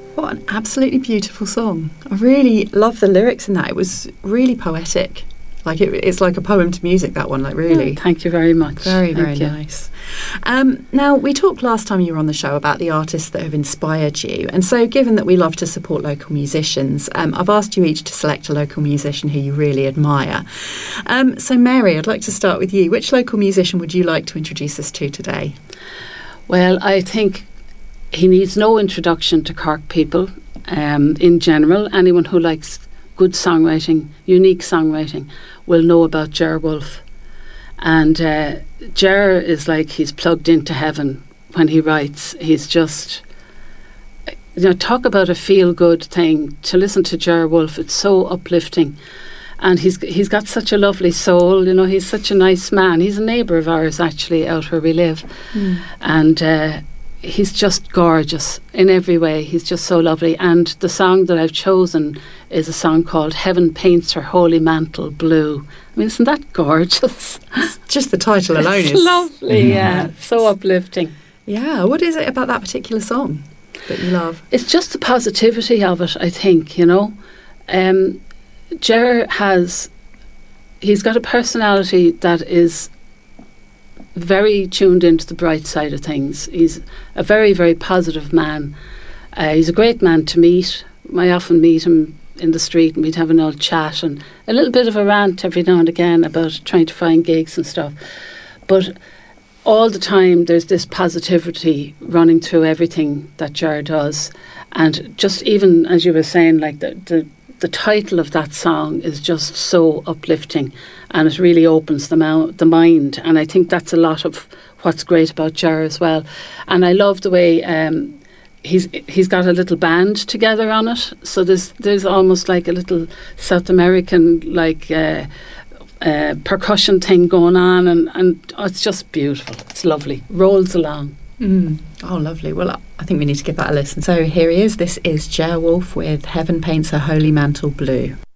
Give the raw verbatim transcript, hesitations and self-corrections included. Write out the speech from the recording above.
What an absolutely beautiful song. I really love the lyrics in that. It was really poetic. Like it, it's like a poem to music, that one, like really. Oh, thank you very much. Very, very thank nice. Um, now, we talked last time you were on the show about the artists that have inspired you. And so given that we love to support local musicians, um, I've asked you each to select a local musician who you really admire. Um, so Mary, I'd like to start with you. Which local musician would you like to introduce us to today? Well, I think he needs no introduction to Cork people um, in general. Anyone who likes good songwriting, unique songwriting, will know about Ger Wolfe. And uh, Ger is like he's plugged into heaven when he writes. He's just, you know, talk about a feel-good thing. To listen to Ger Wolfe, it's so uplifting. And he's he's got such a lovely soul, you know, he's such a nice man. He's a neighbour of ours, actually, out where we live. Mm. And uh, he's just gorgeous in every way. He's just so lovely. And the song that I've chosen is a song called Heaven Paints Her Holy Mantle Blue. I mean, isn't that gorgeous? Just the title alone it's is lovely, mm. yeah. So uplifting. Yeah. What is it about that particular song that you love? It's just the positivity of it, I think, you know. Um, Ger has, he's got a personality that is very tuned into the bright side of things. He's a very, very positive man. Uh, he's a great man to meet. I often meet him in the street and we'd have an old chat and a little bit of a rant every now and again about trying to find gigs and stuff. But all the time there's this positivity running through everything that Ger does. And just even, as you were saying, like the, the, the title of that song is just so uplifting and it really opens the, mou- the mind. And I think that's a lot of what's great about Ger as well. And I love the way um, he's he's got a little band together on it. So there's there's almost like a little South American like uh, uh, percussion thing going on, and, and oh, it's just beautiful. It's lovely. Rolls along. Mm. Oh, lovely. Well, I think we need to give that a listen. So here he is. This is Ger Wolfe with Heaven Paints Her Holy Mantle Blue.